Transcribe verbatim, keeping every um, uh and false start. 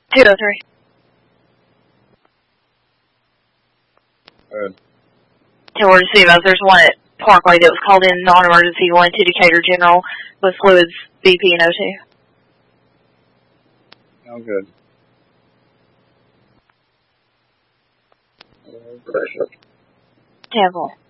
two oh three. Good. Emergency bus. There's one at Parkway that was called in non-emergency going to Decatur General with fluids B P and O two. Oh, good. Uh, pressure. Temple.